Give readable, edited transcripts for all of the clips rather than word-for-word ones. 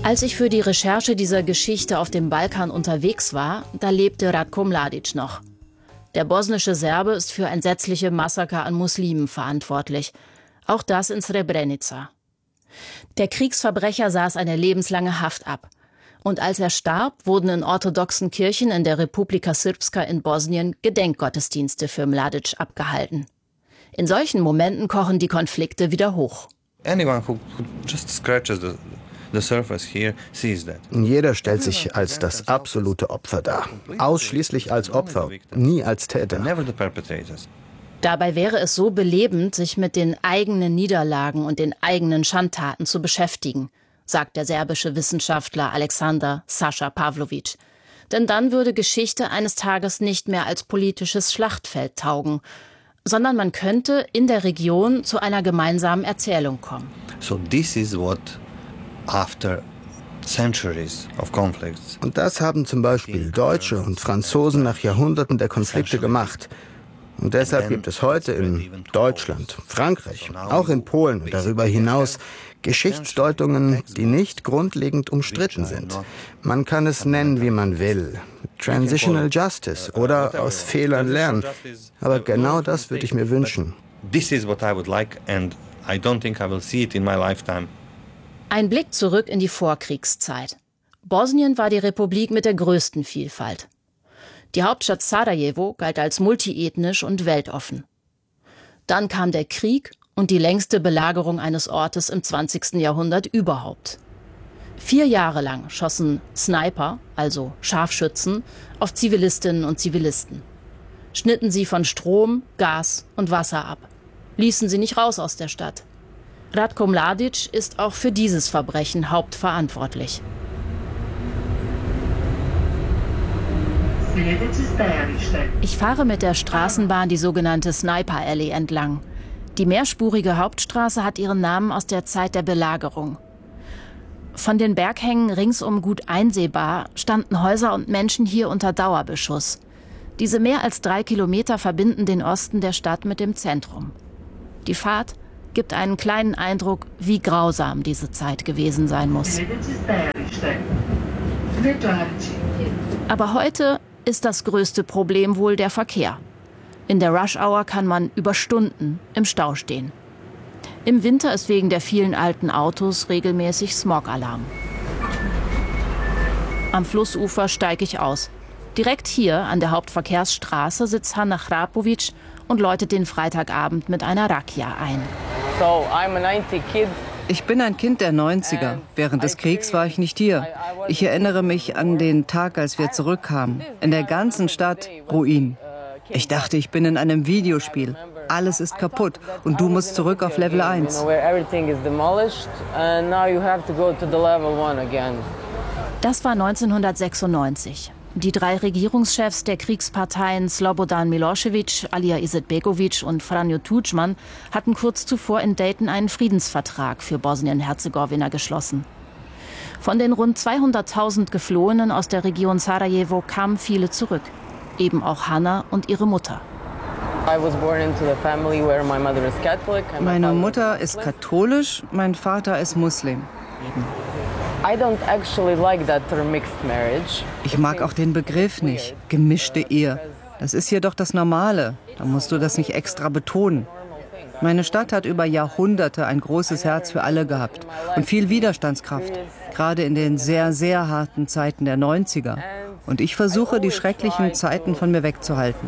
Als ich für die Recherche dieser Geschichte auf dem Balkan unterwegs war, da lebte Ratko Mladic noch. Der bosnische Serbe ist für entsetzliche Massaker an Muslimen verantwortlich. Auch das in Srebrenica. Der Kriegsverbrecher saß eine lebenslange Haft ab. Und als er starb, wurden in orthodoxen Kirchen in der Republika Srpska in Bosnien Gedenkgottesdienste für Mladic abgehalten. In solchen Momenten kochen die Konflikte wieder hoch. Jeder stellt sich als das absolute Opfer dar. Ausschließlich als Opfer, nie als Täter. Dabei wäre es so belebend, sich mit den eigenen Niederlagen und den eigenen Schandtaten zu beschäftigen, sagt der serbische Wissenschaftler Alexander Saša Pavlović. Denn dann würde Geschichte eines Tages nicht mehr als politisches Schlachtfeld taugen, sondern man könnte in der Region zu einer gemeinsamen Erzählung kommen. So this is what after centuries of conflicts. Und das haben zum Beispiel Deutsche und Franzosen nach Jahrhunderten der Konflikte gemacht. Und deshalb gibt es heute in Deutschland, Frankreich, auch in Polen und darüber hinaus Geschichtsdeutungen, die nicht grundlegend umstritten sind. Man kann es nennen, wie man will. Transitional Justice oder aus Fehlern lernen. Aber genau das würde ich mir wünschen. This is what I would like and I don't think I will see it in my lifetime. Ein Blick zurück in die Vorkriegszeit. Bosnien war die Republik mit der größten Vielfalt. Die Hauptstadt Sarajevo galt als multiethnisch und weltoffen. Dann kam der Krieg und die längste Belagerung eines Ortes im 20. Jahrhundert überhaupt. 4 Jahre lang schossen Sniper, also Scharfschützen, auf Zivilistinnen und Zivilisten. Schnitten sie von Strom, Gas und Wasser ab. Ließen sie nicht raus aus der Stadt. Ratko Mladic ist auch für dieses Verbrechen hauptverantwortlich. Ich fahre mit der Straßenbahn die sogenannte Sniper Alley entlang. Die mehrspurige Hauptstraße hat ihren Namen aus der Zeit der Belagerung. Von den Berghängen ringsum gut einsehbar standen Häuser und Menschen hier unter Dauerbeschuss. Diese mehr als 3 Kilometer verbinden den Osten der Stadt mit dem Zentrum. Die Fahrt gibt einen kleinen Eindruck, wie grausam diese Zeit gewesen sein muss. Aber heute ist das größte Problem wohl der Verkehr. In der Rush-Hour kann man über Stunden im Stau stehen. Im Winter ist wegen der vielen alten Autos regelmäßig Smog-Alarm. Am Flussufer steige ich aus. Direkt hier an der Hauptverkehrsstraße sitzt Hanna Hrapović und läutet den Freitagabend mit einer Rakia ein. Ich bin ein Kind der 90er. Während des Kriegs war ich nicht hier. Ich erinnere mich an den Tag, als wir zurückkamen. In der ganzen Stadt Ruin. Ich dachte, ich bin in einem Videospiel. Alles ist kaputt und du musst zurück auf Level 1. Das war 1996. Die 3 Regierungschefs der Kriegsparteien Slobodan Milošević, Alija Izetbegović und Franjo Tudjman hatten kurz zuvor in Dayton einen Friedensvertrag für Bosnien-Herzegowina geschlossen. Von den rund 200.000 Geflohenen aus der Region Sarajevo kamen viele zurück. Eben auch Hanna und ihre Mutter. Meine Mutter ist katholisch, mein Vater ist Muslim. Ich mag auch den Begriff nicht, gemischte Ehe. Das ist hier doch das Normale. Da musst du das nicht extra betonen. Meine Stadt hat über Jahrhunderte ein großes Herz für alle gehabt und viel Widerstandskraft, gerade in den sehr, sehr harten Zeiten der 90er. Und ich versuche, die schrecklichen Zeiten von mir wegzuhalten.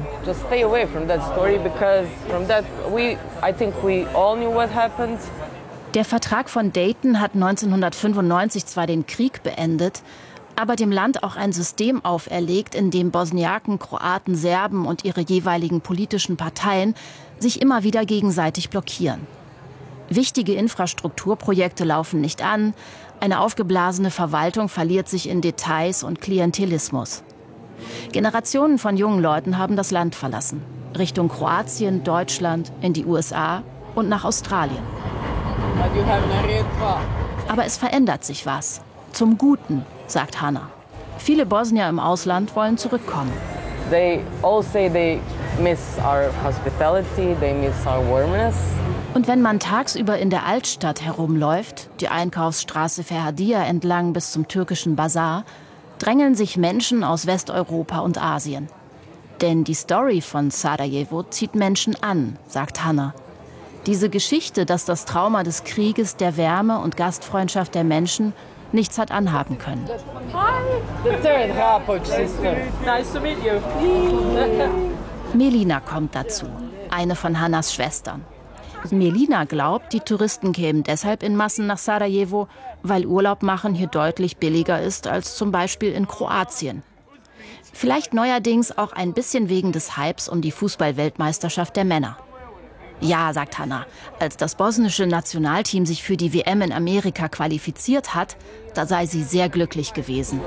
Der Vertrag von Dayton hat 1995 zwar den Krieg beendet, aber dem Land auch ein System auferlegt, in dem Bosniaken, Kroaten, Serben und ihre jeweiligen politischen Parteien sich immer wieder gegenseitig blockieren. Wichtige Infrastrukturprojekte laufen nicht an, eine aufgeblasene Verwaltung verliert sich in Details und Klientelismus. Generationen von jungen Leuten haben das Land verlassen, Richtung Kroatien, Deutschland, in die USA und nach Australien. Aber es verändert sich was. Zum Guten, sagt Hanna. Viele Bosnier im Ausland wollen zurückkommen. They all say they miss our hospitality, they miss our warmness. Und wenn man tagsüber in der Altstadt herumläuft, die Einkaufsstraße Ferhadia entlang bis zum türkischen Bazar, drängeln sich Menschen aus Westeuropa und Asien. Denn die Story von Sarajevo zieht Menschen an, sagt Hanna. Diese Geschichte, dass das Trauma des Krieges der Wärme und Gastfreundschaft der Menschen nichts hat anhaben können. Melina kommt dazu, eine von Hannas Schwestern. Melina glaubt, die Touristen kämen deshalb in Massen nach Sarajevo, weil Urlaub machen hier deutlich billiger ist als zum Beispiel in Kroatien. Vielleicht neuerdings auch ein bisschen wegen des Hypes um die Fußball-Weltmeisterschaft der Männer. Ja, sagt Hanna, als das bosnische Nationalteam sich für die WM in Amerika qualifiziert hat, da sei sie sehr glücklich gewesen.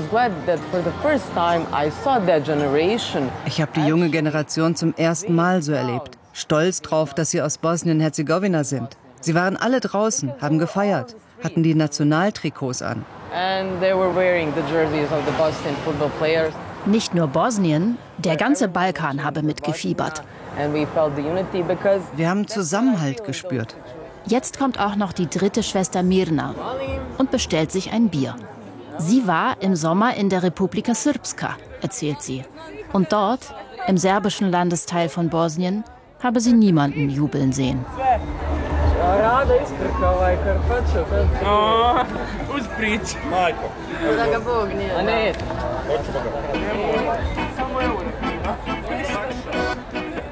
Ich habe die junge Generation zum ersten Mal so erlebt. Stolz drauf, dass sie aus Bosnien-Herzegowina sind. Sie waren alle draußen, haben gefeiert, hatten die Nationaltrikots an. Nicht nur Bosnien, der ganze Balkan habe mitgefiebert. Wir haben Zusammenhalt gespürt. Jetzt kommt auch noch die dritte Schwester Mirna und bestellt sich ein Bier. Sie war im Sommer in der Republika Srpska, erzählt sie. Und dort, im serbischen Landesteil von Bosnien, habe sie niemanden jubeln sehen.